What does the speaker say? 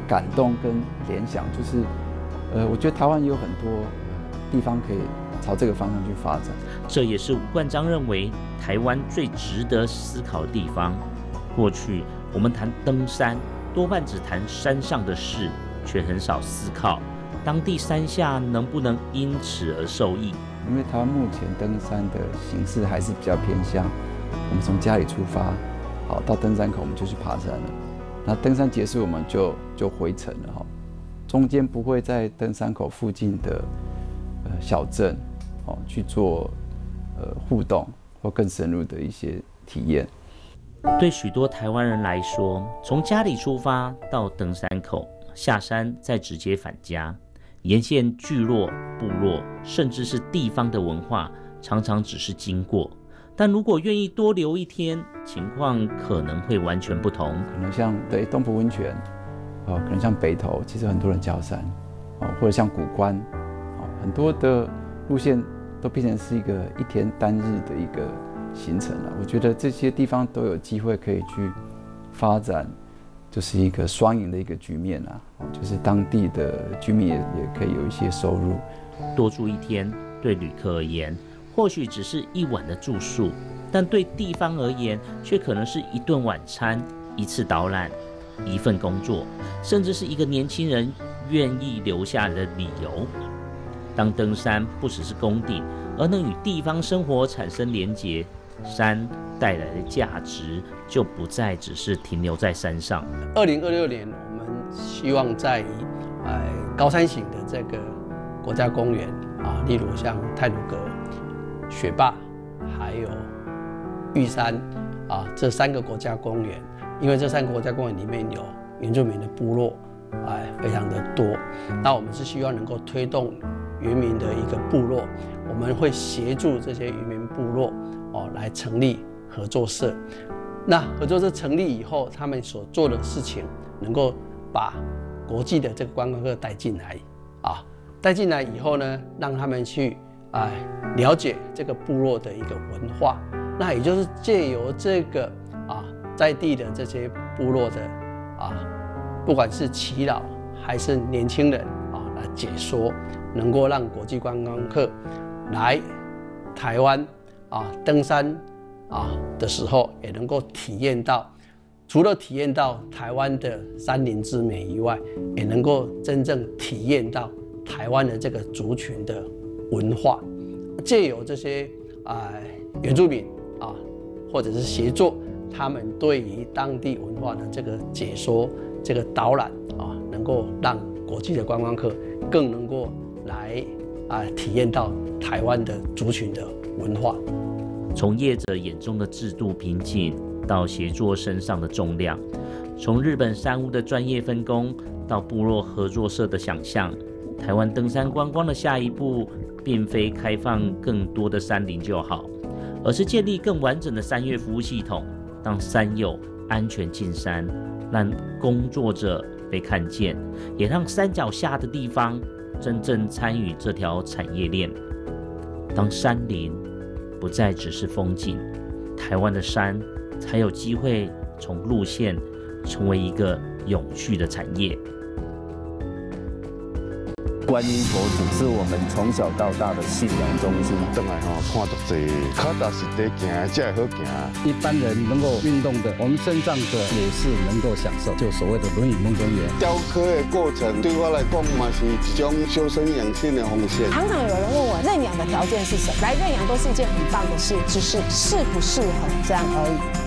感动跟联想，就是我觉得台湾也有很多地方可以朝这个方向去发展。 这也是吴冠章认为台湾最值得思考的地方。过去我们谈登山，多半只谈山上的事，却很少思考当地山下能不能因此而受益。 因为台湾目前登山的形式还是比较偏向我们从家里出发，好到登山口我们就去爬山了，那登山结束我们就回程了哈，中间不会在登山口附近的小镇去做互动或更深入的一些体验。 对许多台湾人来说，从家里出发到登山口，下山再直接返家，沿线聚落、部落，甚至是地方的文化，常常只是经过。但如果愿意多留一天，情况可能会完全不同。 可能像东埔温泉，可能像北投，其实很多人郊山，或者像古关，很多的路线都变成是一天单日的一个行程了。我觉得这些地方都有机会可以去发展，就是一个双赢的一个局面啊，就是当地的居民也可以有一些收入。 多住一天，对旅客而言，或许只是一晚的住宿，但对地方而言，却可能是一顿晚餐、一次导览、一份工作，甚至是一个年轻人愿意留下的理由。当登山不只是攻顶，而能与地方生活产生连结，山带来的价值就不再只是停留在山上。 2026年，我们希望在高山型的这个国家公园啊，例如像太鲁阁、雪霸，还有玉山啊，这3个国家公园，因为这3个国家公园里面有原住民的部落，非常的多。那我们是希望能够推动原民的一个部落，我们会协助这些原民部落来成立合作社。那合作社成立以后，他们所做的事情能够把国际的这个观光客带进来啊，带进来以后呢，让他们去了解这个部落的一个文化。那也就是借由这个在地的这些部落的不管是耆老还是年轻人来解说，能够让国际观光客来台湾登山的时候，也能够体验到，除了体验到台湾的山林之美以外，也能够真正体验到台湾的这个族群的文化。借由这些原住民或者是协作，他们对于当地文化的这个解说、这个导览能够让国际的观光客更能够来体验到台湾的族群的文化。 从业者眼中的制度瓶颈，到协作身上的重量，从日本山屋的专业分工，到部落合作社的想象，台湾登山观光的下一步，并非开放更多的山林就好，而是建立更完整的山岳服务系统，让山友安全进山，让工作者被看见，也让山脚下的地方真正参与这条产业链。当山林不再只是风景，台湾的山才有机会从路线成为一个永续的产业。 观音佛祖是我们从小到大的信仰中心。 回来看到这脚踏实地行，才会好行。 一般人能够运动的，我们身障者也是能够享受，就所谓的轮椅梦中园。 雕刻的过程对我来讲嘛是一种修身养性的方式。 常常有人问我认养的条件是什么？来认养都是一件很棒的事，只是适不适合这样而已。